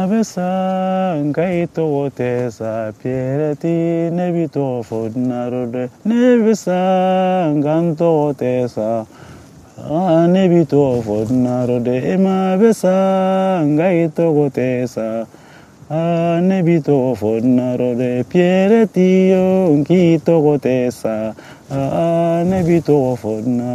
Besa ngai to tesa piereti nebito fodnarode nebesa nganto tesa nebito fodnarode ema besa ngai to tesa nebito fodnarode piereti yo ngito tesa nebito fodnarode